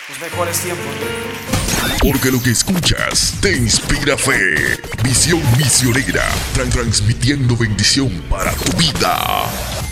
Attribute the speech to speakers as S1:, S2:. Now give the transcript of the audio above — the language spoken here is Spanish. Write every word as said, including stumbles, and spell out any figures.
S1: los mejores tiempos.
S2: Porque lo que escuchas te inspira fe. Visión misionera, tran- transmitiendo bendición para tu vida.